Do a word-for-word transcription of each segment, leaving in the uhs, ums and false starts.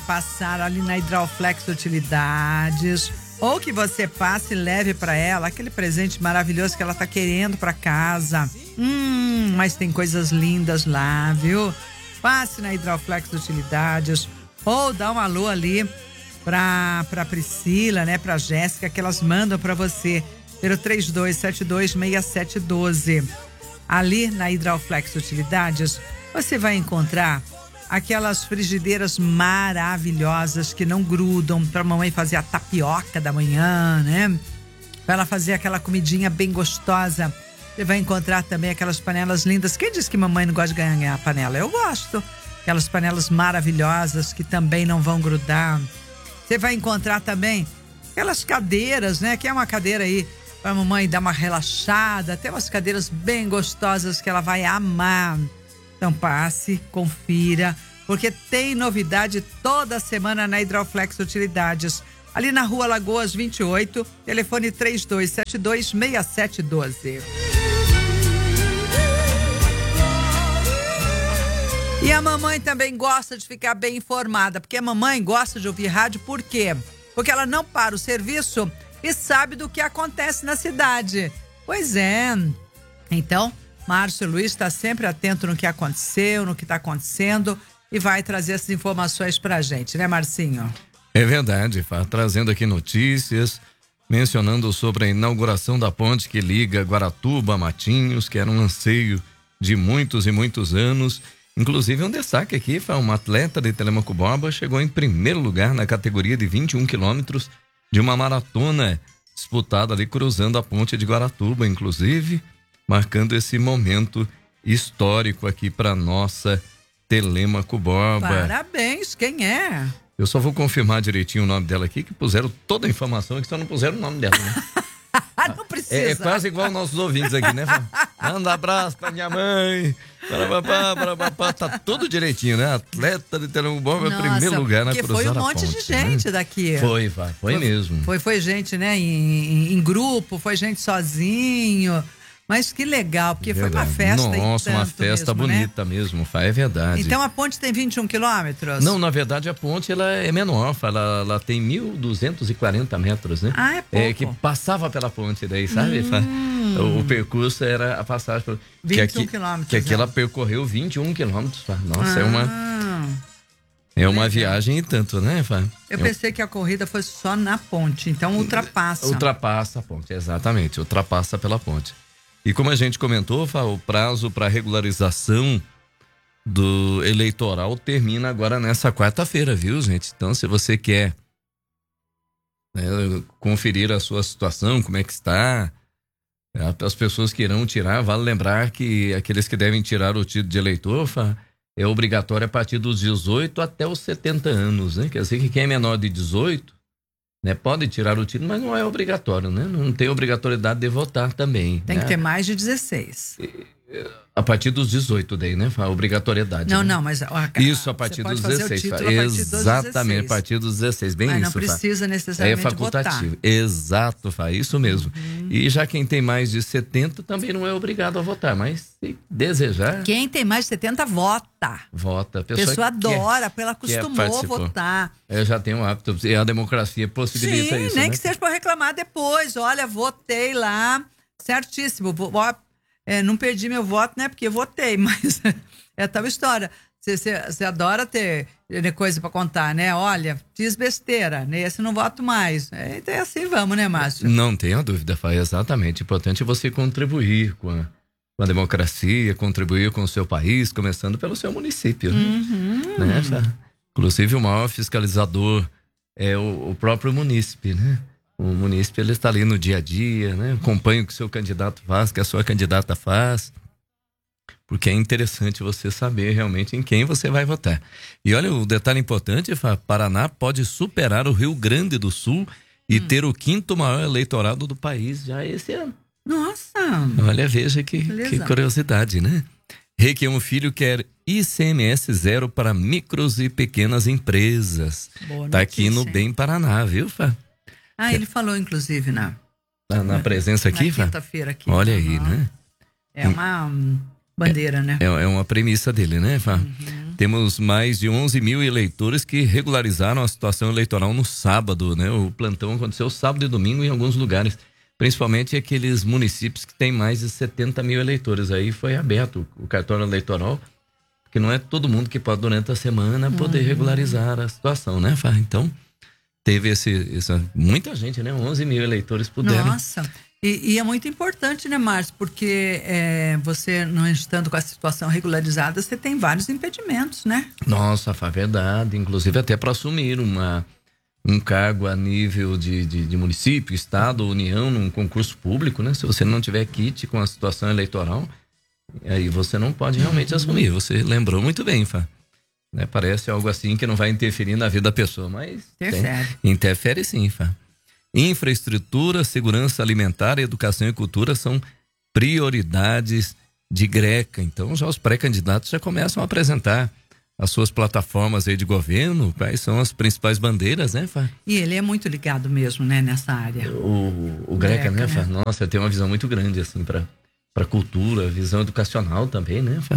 passar ali na Hidroflex Utilidades, ou que você passe e leve para ela aquele presente maravilhoso que ela tá querendo para casa. Hum, mas tem coisas lindas lá, viu? Passe na Hidroflex Utilidades, ou dá um alô ali pra, pra Priscila, né, pra Jéssica, que elas mandam para você pelo três dois sete dois, seis sete um dois. Ali na Hidroflex Utilidades, você vai encontrar aquelas frigideiras maravilhosas que não grudam, para mamãe fazer a tapioca da manhã, né? Para ela fazer aquela comidinha bem gostosa. Você vai encontrar também aquelas panelas lindas. Quem disse que mamãe não gosta de ganhar panela? Eu gosto. Aquelas panelas maravilhosas que também não vão grudar. Você vai encontrar também aquelas cadeiras, né? Que é uma cadeira aí para a mamãe dar uma relaxada. Tem umas cadeiras bem gostosas que ela vai amar. Então passe, confira, porque tem novidade toda semana na Hidroflex Utilidades. Ali na Rua Lagoas vinte e oito, telefone três dois sete dois, seis sete um dois. E a mamãe também gosta de ficar bem informada, porque a mamãe gosta de ouvir rádio, por quê? Porque ela não para o serviço e sabe do que acontece na cidade. Pois é. Então, Márcio Luiz está sempre atento no que aconteceu, no que está acontecendo e vai trazer essas informações pra gente, né, Marcinho? É verdade, Fá, trazendo aqui notícias, mencionando sobre a inauguração da ponte que liga Guaratuba a Matinhos, que era um anseio de muitos e muitos anos. Inclusive um destaque aqui, Fá, uma atleta de Telêmaco Borba chegou em primeiro lugar na categoria de vinte e um quilômetros de uma maratona disputada ali cruzando a ponte de Guaratuba, inclusive marcando esse momento histórico aqui para nossa Telêmaco Borba. Parabéns, quem é? Eu só vou confirmar direitinho o nome dela aqui, que puseram toda a informação aqui, só não puseram o nome dela, né? Não precisa. É, é quase igual nossos ouvintes aqui, né? Manda abraço pra minha mãe. Parabapá, parabapá, tá tudo direitinho, né? Atleta de Telêmaco Borba, em primeiro lugar na cruzada porque foi um monte ponte, de gente, né, daqui. Foi, foi, foi mesmo. Foi, foi gente, né, em, em grupo, foi gente sozinho. Mas que legal, porque verdade. Foi uma festa. Nossa, uma festa mesmo, bonita, né? Mesmo, Fá, é verdade. Então a ponte tem vinte e um quilômetros? Não, na verdade a ponte ela é menor, Fá, ela, ela tem mil duzentos e quarenta metros, né? Ah, é pouco. É, que passava pela ponte daí, sabe? Fá? O, o percurso era a passagem. Por, vinte e um quilômetros. Que aqui é. ela percorreu vinte e um quilômetros, Fá. Nossa, ah, é uma... É uma viagem e tanto, né, Fá? Eu pensei que a corrida fosse só na ponte, então ultrapassa. Ultrapassa a ponte, exatamente, ultrapassa pela ponte. E como a gente comentou, Fá, o prazo para regularização do eleitoral termina agora nessa quarta-feira, viu, gente? Então, se você quer, né, conferir a sua situação, como é que está, as pessoas que irão tirar, vale lembrar que aqueles que devem tirar o título de eleitor, Fá, é obrigatório a partir dos dezoito até os setenta anos, né? Quer dizer que quem é menor de dezoito, né, pode tirar o título, mas não é obrigatório, né? Não tem obrigatoriedade de votar também. Tem né? que ter mais de dezesseis. A partir dos dezoito daí, né? A obrigatoriedade. Não, né? não, mas... A, isso, a partir dos dezesseis. A partir Exatamente, dos a partir dos dezesseis. Bem mas isso, não precisa Fá. necessariamente É facultativo. votar. Exato, Fá, isso mesmo. Uhum. E já quem tem mais de setenta também não é obrigado a votar, mas se desejar... Quem tem mais de setenta, vota. Vota. A A pessoa, pessoa adora, quer, ela acostumou a votar. Eu já tenho um hábito, e a democracia possibilita Sim, isso, nem né? que seja para reclamar depois. Olha, votei lá, certíssimo. Vou, é, não perdi meu voto, né? Porque eu votei, mas é tal história. Você, você, você adora ter coisa para contar, né? Olha, fiz besteira, nesse não voto mais. É, então é assim, vamos, né, Márcio? Não tenha dúvida, Fá, exatamente. O importante é você contribuir com a, com a democracia, contribuir com o seu país, começando pelo seu município, né? Uhum. né Fá? Inclusive, o maior fiscalizador é o, o próprio munícipe, né? O munícipe, ele está ali no dia a dia, né? Acompanha o que o seu candidato faz, o que a sua candidata faz. Porque é interessante você saber realmente em quem você vai votar. E olha, o detalhe importante, Fá, Paraná pode superar o Rio Grande do Sul e hum. ter o quinto maior eleitorado do país já esse ano. Nossa! Olha, veja que, que curiosidade, né? Requião Filho quer I C M S zero para micros e pequenas empresas. Boa tá notícia, aqui no Bem Paraná, viu, Fá? Ah, ele falou, inclusive, na... Na, na presença aqui, na Fá? quinta-feira aqui. Olha uhum. aí, né? É uma um, bandeira, é, né? É, é uma premissa dele, né, Fá? Uhum. Temos mais de onze mil eleitores que regularizaram a situação eleitoral no sábado, né? O plantão aconteceu sábado e domingo em alguns lugares, principalmente aqueles municípios que têm mais de setenta mil eleitores. Aí foi aberto o cartório eleitoral, porque não é todo mundo que pode, durante a semana, poder uhum. regularizar a situação, né, Fá? Então, teve esse, essa, muita gente, né? onze mil eleitores puderam. Nossa, e, e é muito importante, né, Márcio? Porque é, você, não estando com a situação regularizada, você tem vários impedimentos, né? Nossa, Fá, verdade. Inclusive até para assumir uma, um cargo a nível de, de, de município, estado, união, num concurso público, né? Se você não tiver kit com a situação eleitoral, aí você não pode realmente uhum. assumir. Você lembrou muito bem, Fá. Né? Parece algo assim que não vai interferir na vida da pessoa, mas interfere, tem, interfere sim, Fá. Infraestrutura, segurança alimentar, educação e cultura são prioridades de Greca. Então já os pré-candidatos já começam a apresentar as suas plataformas aí de governo, quais são as principais bandeiras, né, Fá? E ele é muito ligado mesmo, né, nessa área. O, o Greca, Greca, né, Fá? Né? Nossa, tem uma visão muito grande, assim, para para cultura, visão educacional também, né, Fá?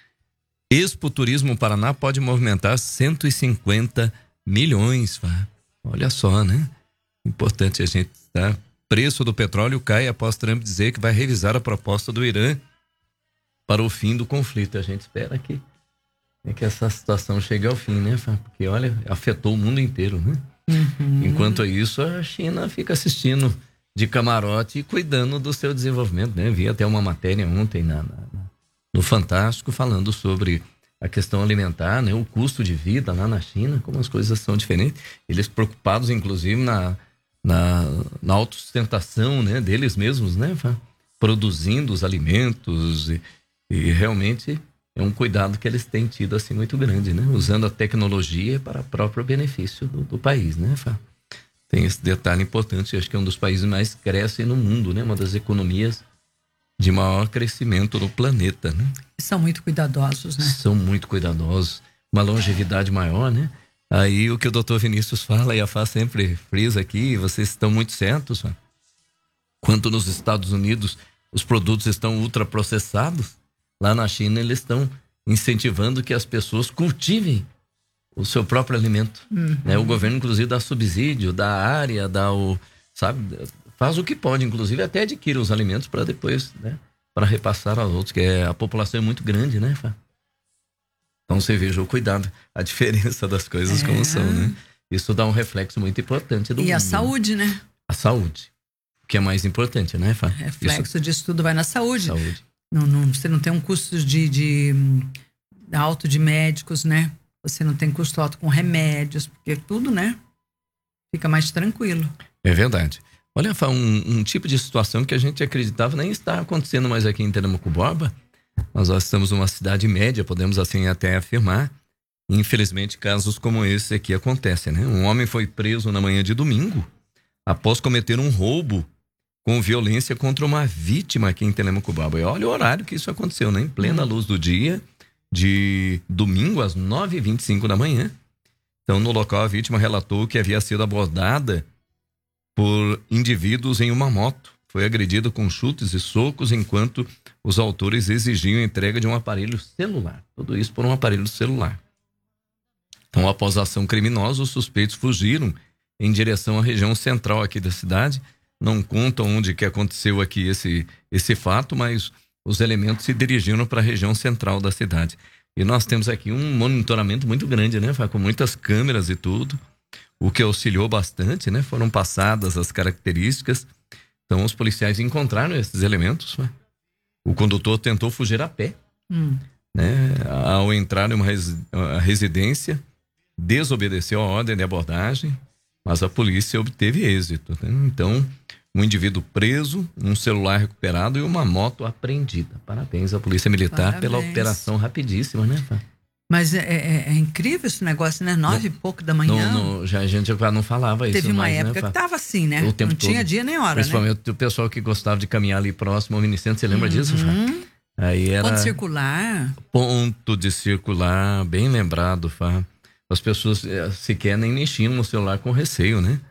Expo Turismo Paraná pode movimentar cento e cinquenta milhões, Fá. Olha só, né? Importante a gente, tá? Preço do petróleo cai após Trump dizer que vai revisar a proposta do Irã para o fim do conflito. A gente espera que, é que essa situação chegue ao fim, né, Fá? Porque, olha, afetou o mundo inteiro, né? Uhum. Enquanto isso, a China fica assistindo de camarote e cuidando do seu desenvolvimento, né? Vi até uma matéria ontem na, na, no Fantástico falando sobre a questão alimentar, né? O custo de vida lá na China, como as coisas são diferentes. Eles preocupados, inclusive, na, na, na autossustentação, né? Deles mesmos, né? Produzindo os alimentos e, e realmente é um cuidado que eles têm tido assim muito grande, né? Usando a tecnologia para o próprio benefício do, do país, né, Fá? Tem esse detalhe importante, acho que é um dos países mais crescem no mundo, né? Uma das economias de maior crescimento no planeta, né? São muito cuidadosos, né? São muito cuidadosos, uma longevidade maior, né? Aí o que o doutor Vinícius fala, e a Fá sempre frisa aqui, vocês estão muito certos, Fá. Quanto nos Estados Unidos os produtos estão ultraprocessados, lá na China eles estão incentivando que as pessoas cultivem o seu próprio alimento, uhum. né? O governo inclusive dá subsídio, dá área, dá o, sabe, faz o que pode, inclusive até adquire os alimentos para depois, né, para repassar aos outros, que é, a população é muito grande, né, Fá? Então você veja o cuidado, a diferença das coisas é. como são, né? Isso dá um reflexo muito importante do e mundo. E a saúde, né? né? A saúde, que é mais importante, né, Fá? Reflexo Isso... disso tudo vai na saúde. Saúde. Não, não, você não tem um custo de, de, de alto de médicos, né? Você não tem custo alto com remédios, porque tudo, né? Fica mais tranquilo. É verdade. Olha, Fá, um, um tipo de situação que a gente acreditava nem está acontecendo mais aqui em Termocuborba. Nós estamos numa cidade média, podemos assim até afirmar. Infelizmente, casos como esse aqui acontecem, né? Um homem foi preso na manhã de domingo após cometer um roubo com violência contra uma vítima aqui em Termocuborba. E olha o horário que isso aconteceu, né? Em plena luz do dia, de domingo às nove e vinte e cinco da manhã. Então, no local, a vítima relatou que havia sido abordada por indivíduos em uma moto. Foi agredida com chutes e socos enquanto os autores exigiam a entrega de um aparelho celular. Tudo isso por um aparelho celular. Então, após a ação criminosa, os suspeitos fugiram em direção à região central aqui da cidade. Não contam onde que aconteceu aqui esse, esse fato, mas os elementos se dirigiram para a região central da cidade. E nós temos aqui um monitoramento muito grande, né? Com muitas câmeras e tudo, o que auxiliou bastante, né? Foram passadas as características. Então, os policiais encontraram esses elementos, né? O condutor tentou fugir a pé, hum. né? Ao entrar em uma res... residência, desobedeceu a ordem de abordagem, mas a polícia obteve êxito, né? Então, um indivíduo preso, um celular recuperado e uma moto apreendida. Parabéns à Polícia Militar Parabéns. Pela operação rapidíssima, né, Fá? Mas é, é, é incrível esse negócio, né? Nove e pouco da manhã. No, no, já, a gente já não falava isso. Teve uma mais, época né, que tava assim, né? O tempo não todo. Tinha dia nem hora, Principalmente né? o pessoal que gostava de caminhar ali próximo ao Minicentro. Você lembra uhum. disso, Fá? Aí era... Ponto circular. Ponto de circular, bem lembrado, Fá. As pessoas sequer nem mexiam no celular com receio, né?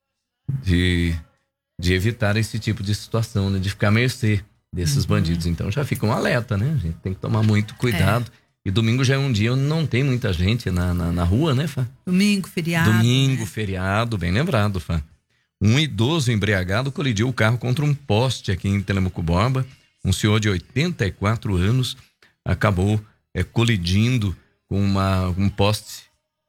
De... de evitar esse tipo de situação, né? De ficar à mercê desses uhum. bandidos. Então já fica um alerta, né? A gente tem que tomar muito cuidado. É. E domingo já é um dia onde não tem muita gente na, na, na rua, né, Fá? Domingo, feriado. Domingo, né? feriado, bem lembrado, Fá. Um idoso embriagado colidiu o carro contra um poste aqui em Telemaco Borba. Um senhor de oitenta e quatro anos acabou é, colidindo com uma, um poste.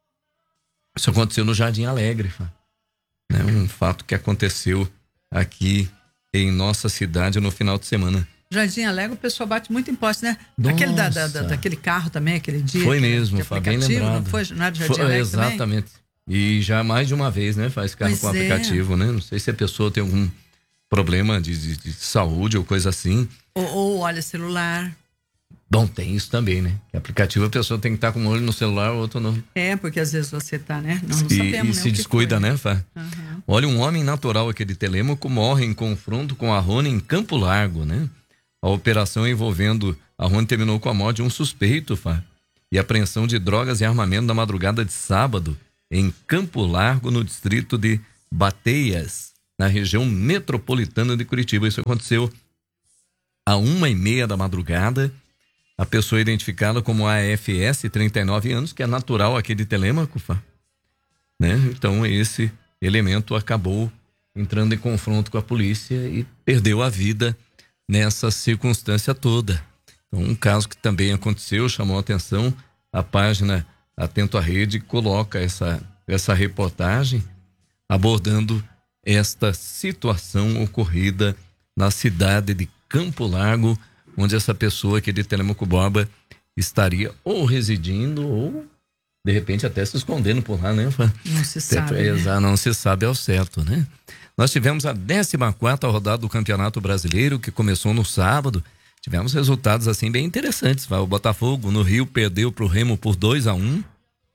Isso aconteceu no Jardim Alegre, Fá. Né? Um fato que aconteceu aqui em nossa cidade no final de semana. Jardim Alegre, o pessoal bate muito em poste, né? Nossa. Aquele da, da, da, daquele carro também, aquele dia. Foi que, mesmo, que foi bem aplicativo, lembrado. Não foi? Não era de Jardim Foi, Alegre exatamente. também? E já mais de uma vez, né? Faz carro Pois com é. aplicativo, né? Não sei se a pessoa tem algum problema de, de, de saúde ou coisa assim. Ou, ou olha celular. Bom, tem isso também, né? Que aplicativo a pessoa tem que estar com um olho no celular, o outro não. É, porque às vezes você tá, né? Nós não E, sabemos, e né, se o que descuida, foi. né, Fá? Uhum. Olha, um homem natural aqui de Telêmaco morre em confronto com a Rony em Campo Largo, né? A operação envolvendo a Rony terminou com a morte de um suspeito, Fá. E apreensão de drogas e armamento na madrugada de sábado em Campo Largo, no distrito de Bateias, na região metropolitana de Curitiba. Isso aconteceu a uma e meia da madrugada. A pessoa identificada como A F S, trinta e nove anos, que é natural aqui de Telêmaco, Fá. Né? Então esse elemento acabou entrando em confronto com a polícia e perdeu a vida nessa circunstância toda. Então, um caso que também aconteceu, chamou a atenção, a página Atento à Rede coloca essa, essa reportagem abordando esta situação ocorrida na cidade de Campo Largo, onde essa pessoa aqui de Telemaco Borba estaria ou residindo ou de repente até se escondendo por lá, né? Não se sabe, né? Não se sabe ao certo, né? Nós tivemos a décima quarta rodada do Campeonato Brasileiro, que começou no sábado. Tivemos resultados assim bem interessantes. O Botafogo no Rio perdeu para o Remo por dois a um.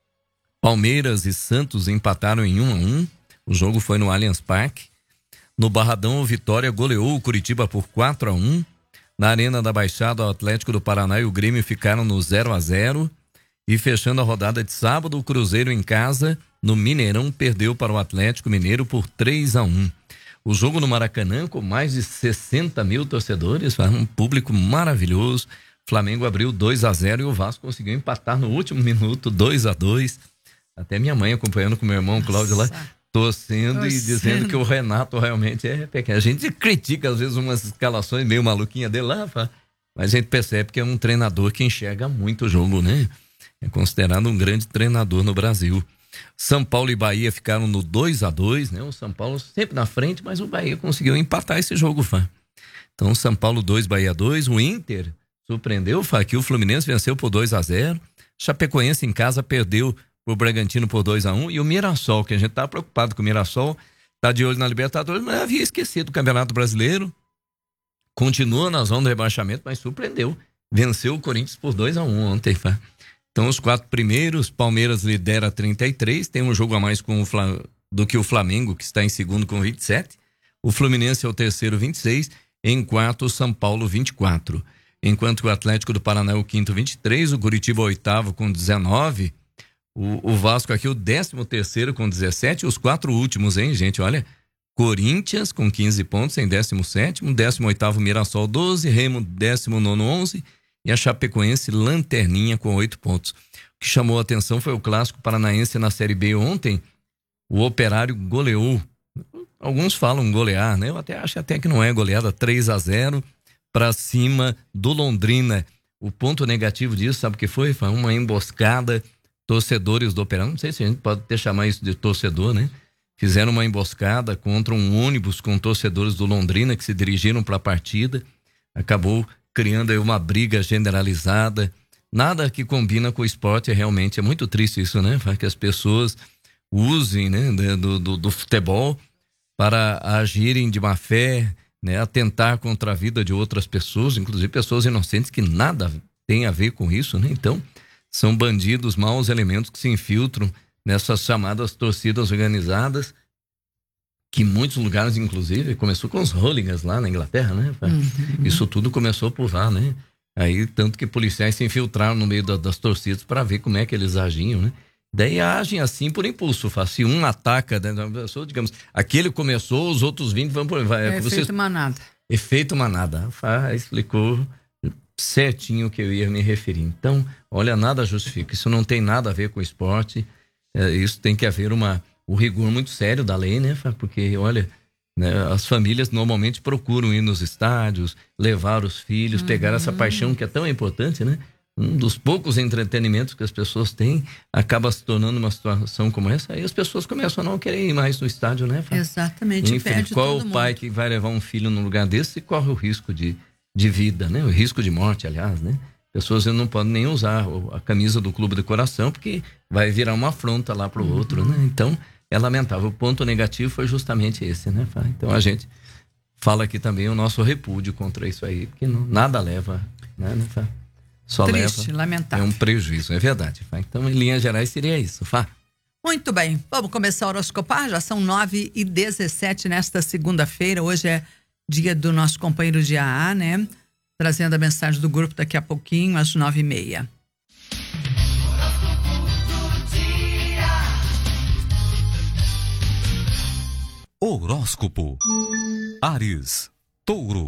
Palmeiras e Santos empataram em um a um. O jogo foi no Allianz Parque. No Barradão, o Vitória goleou o Curitiba por quatro a um. Na Arena da Baixada, o Atlético do Paraná e o Grêmio ficaram no zero a zero. E fechando a rodada de sábado, o Cruzeiro em casa, no Mineirão, perdeu para o Atlético Mineiro por três a um. O jogo no Maracanã, com mais de sessenta mil torcedores, um público maravilhoso. Flamengo abriu dois a zero e o Vasco conseguiu empatar no último minuto, dois a dois. Até minha mãe acompanhando com meu irmão Cláudio lá, torcendo, torcendo e dizendo que o Renato realmente é pequeno. A gente critica às vezes umas escalações meio maluquinhas dele lá, mas a gente percebe que é um treinador que enxerga muito o jogo, né? É considerado um grande treinador no Brasil. São Paulo e Bahia ficaram no dois a dois, né? O São Paulo sempre na frente, mas o Bahia conseguiu empatar esse jogo, Fá. Então, São Paulo dois, Bahia dois. O Inter surpreendeu, Fá, que o Fluminense venceu por dois a zero. Chapecoense em casa perdeu pro Bragantino por dois a um. E o Mirassol, que a gente tá preocupado com o Mirassol, tá de olho na Libertadores, mas havia esquecido o Campeonato Brasileiro. Continua na zona do rebaixamento, mas surpreendeu. Venceu o Corinthians por dois a um ontem, Fá. Então, os quatro primeiros, Palmeiras lidera trinta e três, tem um jogo a mais com o Flam... do que o Flamengo, que está em segundo com vinte e sete. O Fluminense é o terceiro, vinte e seis. Em quarto, o São Paulo, vinte e quatro. Enquanto o Atlético do Paraná é o quinto, vinte e três. O Curitiba, o oitavo, com dezenove. O, o Vasco aqui, o décimo terceiro, com dezessete. Os quatro últimos, hein, gente? Olha, Corinthians, com quinze pontos, em décimo sétimo. décimo oitavo, Mirassol, doze. Remo, décimo nono, onze. E a Chapecoense, lanterninha, com oito pontos. O que chamou a atenção foi o Clássico Paranaense na Série B ontem. O Operário goleou. Alguns falam golear, né? Eu até acho até que não é goleada, três a zero para cima do Londrina. O ponto negativo disso, sabe o que foi? Foi uma emboscada. Torcedores do Operário, não sei se a gente pode até chamar isso de torcedor, né? Fizeram uma emboscada contra um ônibus com torcedores do Londrina que se dirigiram para a partida. Acabou criando aí uma briga generalizada, nada que combina com o esporte, realmente é muito triste isso, né? Que as pessoas usem, né, do, do, do futebol para agirem de má fé, né, atentar contra a vida de outras pessoas, inclusive pessoas inocentes que nada tem a ver com isso, né? Então, são bandidos, maus elementos que se infiltram nessas chamadas torcidas organizadas, que em muitos lugares, inclusive, começou com os hooligans lá na Inglaterra, né? Uhum. Isso tudo começou por lá, né? Aí, tanto que policiais se infiltraram no meio da, das torcidas para ver como é que eles agiam, né? Daí agem assim por impulso. Se um ataca, né, digamos, aquele começou, os outros vinte vão por... Vai, é vocês... efeito manada. Efeito manada. Ah, explicou certinho o que eu ia me referir. Então, olha, nada justifica. Isso não tem nada a ver com esporte. É, isso tem que haver uma, um rigor muito sério da lei, né? Porque, olha, né, as famílias normalmente procuram ir nos estádios, levar os filhos, uhum. pegar essa paixão que é tão importante, né? Um dos poucos entretenimentos que as pessoas têm acaba se tornando uma situação como essa, aí as pessoas começam a não querer ir mais no estádio, né? Exatamente. Enfim, qual o pai mundo. que vai levar um filho num lugar desse e corre o risco de, de vida, né? O risco de morte, aliás, né? Pessoas não podem nem usar a camisa do clube de coração porque vai virar uma afronta lá pro uhum. outro, né? Então, é lamentável. O ponto negativo foi justamente esse, né? Então, a gente fala aqui também o nosso repúdio contra isso aí, porque não, nada leva, né? Só Triste, leva, lamentável. É um prejuízo, é verdade. Fá. Então, em linhas gerais, seria isso, Fá. Muito bem, vamos começar a horoscopar, já são nove e dezessete nesta segunda-feira, hoje é dia do nosso companheiro de A A, né? Trazendo a mensagem do grupo daqui a pouquinho, às nove e meia. Horóscopo Áries, Touro.